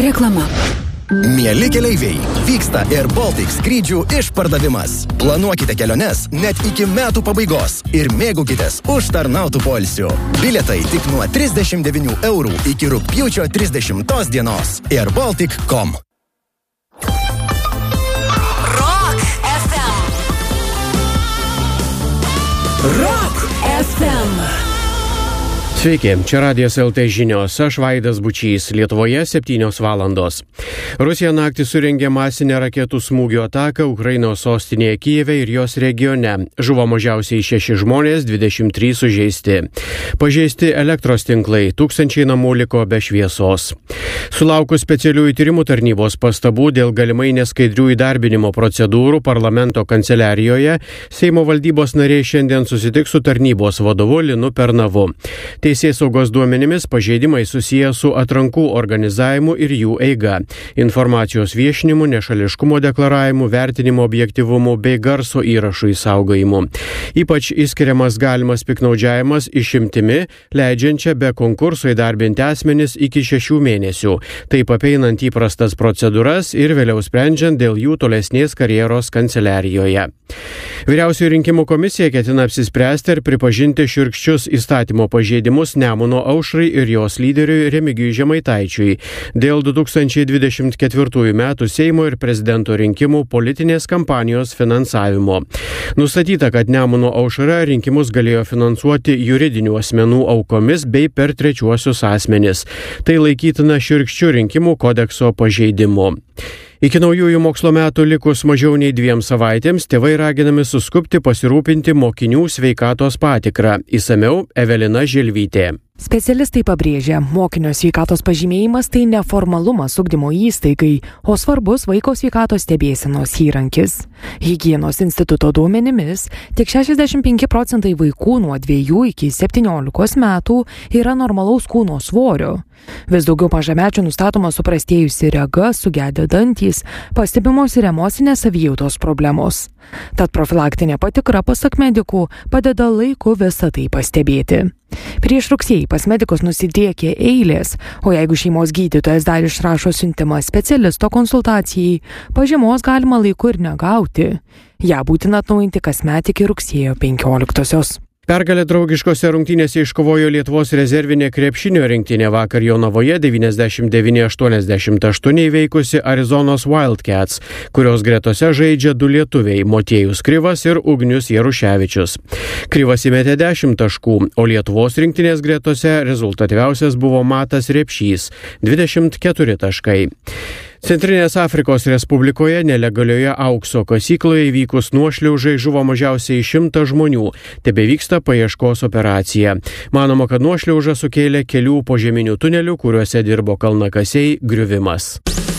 Reklama. Mieli keleiviai, vyksta Air Baltic skrydžių išpardavimas. Planuokite keliones net iki metų pabaigos ir mėgaukitės užtarnautų poilsių. Bilietai tik nuo 39 eurų iki rugpjūčio 30 dienos. airbaltic.com. Rock FM. Rock FM. Sveiki, čia Radijas LT žinios, aš Vaidas Bučys, Lietuvoje 7 valandos. Rusija naktį surengė masinę raketų smūgio ataką Ukrainos sostinėje Kijeve ir jos regione. Žuvo mažiausiai 6 žmonės, 23 sužeisti. Pažeisti elektros tinklai, tūkstančiai namų liko be šviesos. Sulaukus specialiųjų tyrimų tarnybos pastabų dėl galimai neskaidrių įdarbinimo procedūrų parlamento kanceliarijoje, Seimo valdybos nariai šiandien susitiks su tarnybos vadovu Linu Pernavu. Teisėsaugos duomenimis pažeidimai susiję su atrankų organizavimu ir jų eiga, informacijos viešinimu, nešališkumo deklaravimu, vertinimo objektyvumu bei garso įrašų išsaugojimu. Ypač išskiriamas galimas piknaudžiavimas išimtimi, leidžiančia be konkurso įdarbinti asmenis iki 6 mėnesių, taip apeinant įprastas procedūras ir vėliau sprendžiant dėl jų tolesnės karjeros kanceliarijoje. Vyriausioji rinkimų komisija ketina apsispręsti ir pripažinti šiurkščius įstatymo pažeidimus Nemuno Aušrai ir jos lyderiui Remigijui Žemaitaičiui dėl 2024 metų Seimo ir prezidento rinkimų politinės kampanijos finansavimo. Nustatyta, kad Nemuno Aušra rinkimus galėjo finansuoti juridinių asmenų aukomis bei per trečiuosius asmenis. Tai laikytina šiurkščiu rinkimų kodekso pažeidimu. Iki naujųjų mokslo metų likus mažiau nei 2 savaitėms, tėvai raginami suskubti pasirūpinti mokinių sveikatos patikrą. Išsamiau Evelina Žilvytė. Specialistai pabrėžia, mokinio sveikatos pažymėjimas tai neformalumas ugdymo įstaigai, o svarbus vaiko sveikatos stebėsenos įrankis. Higienos instituto duomenimis, tik 65% vaikų nuo 2 iki 17 metų yra normalaus kūno svorio. Vis daugiau mažamečių nustatoma suprastėjusi rega, sugedę dantys, pastebimos ir emocinės savijautos problemos. Tad profilaktinė patikra, pasak medikų, padeda laiku visą tai pastebėti. Prieš rugsėjį pas medikus nusidriekė eilės, o jeigu šeimos gydytojas dar išrašo siuntimą specialisto konsultacijai, pažymos galima laiku ir negauti. Ja būtina atnaujinti kasmet iki rugsėjo 15-osios. Pergalę draugiškose rungtynėse iškovojo Lietuvos rezervinė krepšinio rinktinė vakar Jonavoje 99-88 įveikusi Arizonos Wildcats, kurios gretose žaidžia 2 lietuviai – Motiejus Krivas ir Ugnius Jaruševičius. Krivas įmetė 10 taškų, o Lietuvos rinktinės gretose rezultatyviausias buvo Matas Repšys – 24 taškai. Centrinės Afrikos Respublikoje nelegalioje aukso kasykloje įvykus nuošliaužai žuvo mažiausiai 100 žmonių. Tebevyksta paieškos operacija. Manoma, kad nuošliaužą sukėlė kelių požeminių tunelių, kuriuose dirbo kalnakasiai, griuvimas.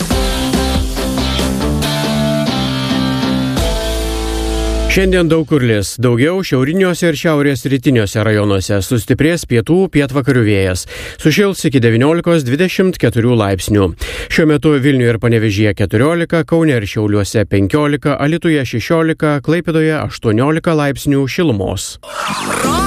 Šiandien daug kur lis, daugiau šiauriniuose ir šiaurės rytiniuose rajonuose sustiprės pietvakarių vėjas. Sušils iki 19-24 laipsnių. Šiuo metu Vilniuje ir Panevėžyje 14, Kaune ir Šiauliuose 15, Alytuje 16, Klaipėdoje 18 laipsnių šilumos.